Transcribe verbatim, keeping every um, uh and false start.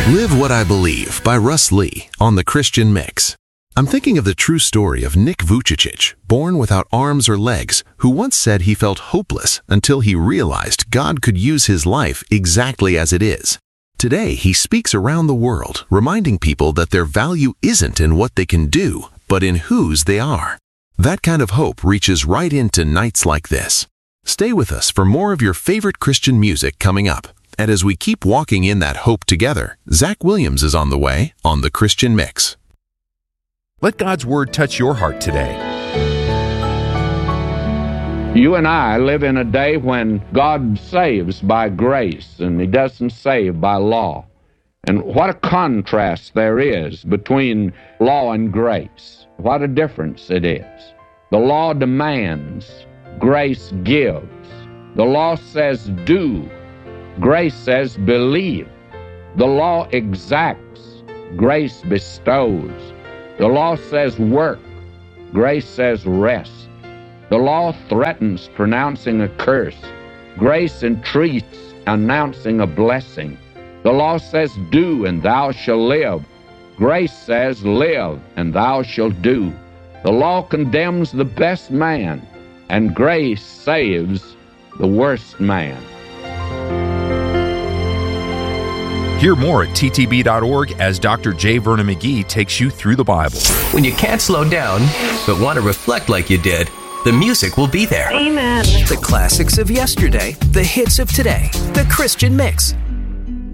Live What I Believe by Russ Lee on The Christian Mix. I'm thinking of the true story of Nick Vujicic, born without arms or legs, who once said he felt hopeless until he realized God could use his life exactly as it is. Today, he speaks around the world, reminding people that their value isn't in what they can do, but in whose they are. That kind of hope reaches right into nights like this. Stay with us for more of your favorite Christian music coming up. And as we keep walking in that hope together, Zach Williams is on the way on The Christian Mix. Let God's Word touch your heart today. You and I live in a day when God saves by grace, and He doesn't save by law. And what a contrast there is between law and grace. What a difference it is. The law demands, grace gives. The law says do, grace says believe. The law exacts, grace bestows. The law says work, grace says rest. The law threatens, pronouncing a curse. Grace entreats, announcing a blessing. The law says do, and thou shalt live. Grace says live, and thou shalt do. The law condemns the best man, and grace saves the worst man. Hear more at T T B dot org as Doctor J. Vernon McGee takes you through the Bible. When you can't slow down, but want to reflect like you did, the music will be there. Amen. The classics of yesterday, the hits of today, the Christian Mix.